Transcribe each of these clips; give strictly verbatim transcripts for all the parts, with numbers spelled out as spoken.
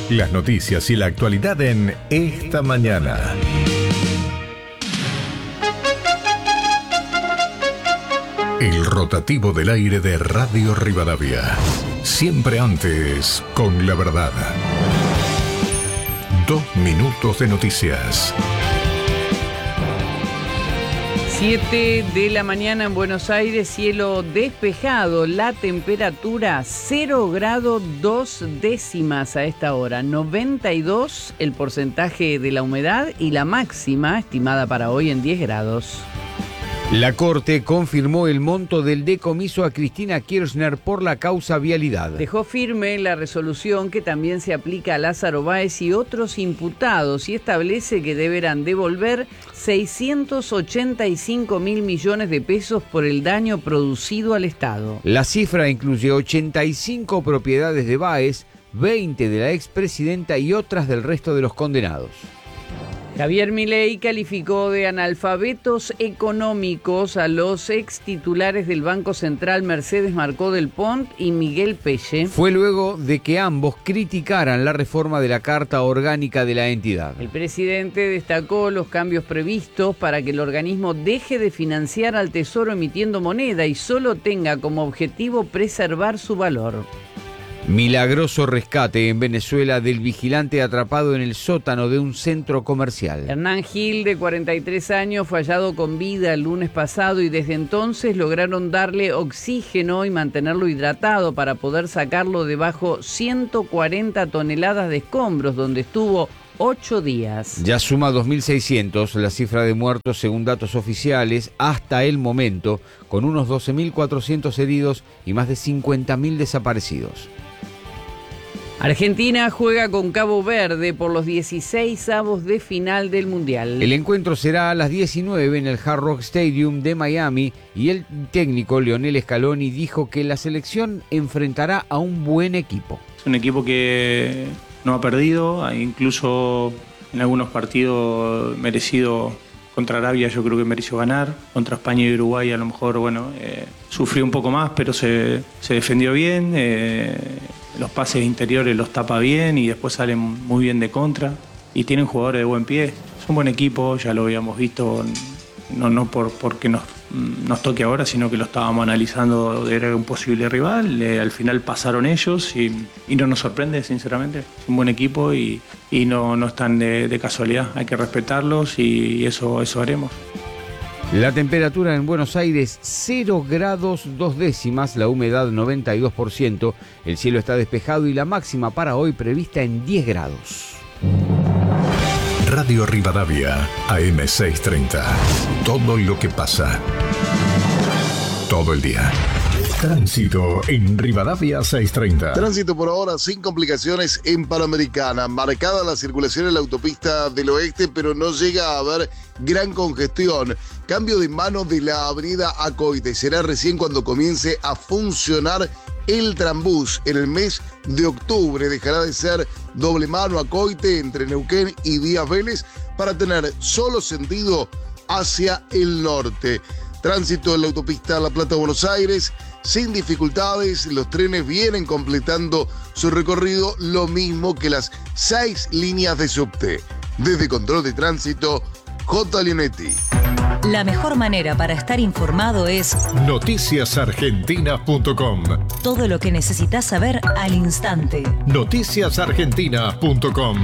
Las noticias y la actualidad en Esta Mañana. El rotativo del aire de Radio Rivadavia. Siempre antes, con la verdad. Dos minutos de noticias. siete de la mañana en Buenos Aires, cielo despejado, la temperatura cero grado dos décimas a esta hora, noventa y dos el porcentaje de la humedad y la máxima estimada para hoy en diez grados. La Corte confirmó el monto del decomiso a Cristina Kirchner por la causa vialidad. Dejó firme la resolución que también se aplica a Lázaro Báez y otros imputados y establece que deberán devolver seiscientos ochenta y cinco mil millones de pesos por el daño producido al Estado. La cifra incluye ochenta y cinco propiedades de Báez, veinte de la expresidenta y otras del resto de los condenados. Javier Milei calificó de analfabetos económicos a los ex titulares del Banco Central Mercedes Marcó del Pont y Miguel Pelle. Fue luego de que ambos criticaran la reforma de la Carta Orgánica de la entidad. El presidente destacó los cambios previstos para que el organismo deje de financiar al Tesoro emitiendo moneda y solo tenga como objetivo preservar su valor. Milagroso rescate en Venezuela del vigilante atrapado en el sótano de un centro comercial. Hernán Gil, de cuarenta y tres años, fue hallado con vida el lunes pasado y desde entonces lograron darle oxígeno y mantenerlo hidratado para poder sacarlo de bajo ciento cuarenta toneladas de escombros, donde estuvo ocho días. Ya suma dos mil seiscientos la cifra de muertos según datos oficiales hasta el momento, con unos doce mil cuatrocientos heridos y más de cincuenta mil desaparecidos. Argentina juega con Cabo Verde por los dieciseisavos de final del Mundial. El encuentro será a las diecinueve en el Hard Rock Stadium de Miami y el técnico Lionel Scaloni dijo que la selección enfrentará a un buen equipo. Es un equipo que no ha perdido, incluso en algunos partidos merecido. Contra Arabia yo creo que mereció ganar, contra España y Uruguay a lo mejor bueno eh, sufrió un poco más, pero se, se defendió bien, eh, los pases interiores los tapa bien y después salen muy bien de contra y tienen jugadores de buen pie. Es un buen equipo, ya lo habíamos visto, no, no por, porque nos, nos toque ahora, sino que lo estábamos analizando, era un posible rival, eh, al final pasaron ellos y, y no nos sorprende sinceramente, es un buen equipo y, y no, no están de, de casualidad, hay que respetarlos y eso, eso haremos. La temperatura en Buenos Aires cero grados dos décimas, la humedad noventa y dos por ciento, el cielo está despejado y la máxima para hoy prevista en diez grados. Radio Rivadavia, A M seiscientos treinta. Todo lo que pasa. Todo el día. Tránsito en Rivadavia seiscientos treinta. Tránsito por ahora sin complicaciones en Panamericana. Marcada la circulación en la autopista del oeste, pero no llega a haber gran congestión. Cambio de mano de la avenida Acoite. Será recién cuando comience a funcionar el trambús en el mes de octubre. Dejará de ser doble mano Acoite entre Neuquén y Díaz Vélez para tener solo sentido hacia el norte. Tránsito en la autopista La Plata-Buenos Aires sin dificultades, los trenes vienen completando su recorrido, lo mismo que las seis líneas de subte. Desde Control de Tránsito, J. Leonetti. La mejor manera para estar informado es noticias argentinas punto com. Todo lo que necesitas saber al instante. noticias argentinas punto com.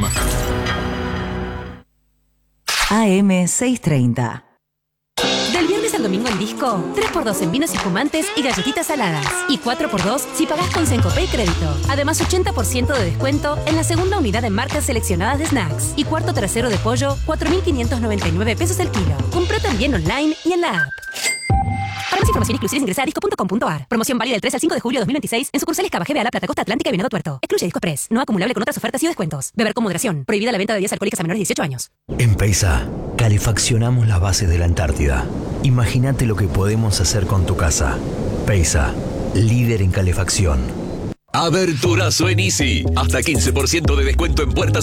A M seiscientos treinta. Del viernes al domingo en Disco, tres por dos en vinos y espumantes y galletitas saladas. Y cuatro por dos si pagás con Sencopay Crédito. Además, ochenta por ciento de descuento en la segunda unidad en marcas seleccionadas de snacks. Y cuarto trasero de pollo, cuatro mil quinientos noventa y nueve pesos el kilo. Compra también online y en la app. Para más información y exclusivas ingresa a disco punto com punto ar. Promoción válida del tres al cinco de julio de dos mil veintiséis en sucursales Cavajé, La Plata, Costa Atlántica y Venado Tuerto. Excluye Disco Express. No acumulable con otras ofertas y descuentos. Beber con moderación. Prohibida la venta de bebidas alcohólicas a menores de dieciocho años. En Peisa, calefaccionamos las bases de la Antártida. Imagínate lo que podemos hacer con tu casa. Peisa, líder en calefacción. Aberturazo en Easy. Hasta quince por ciento de descuento en puertas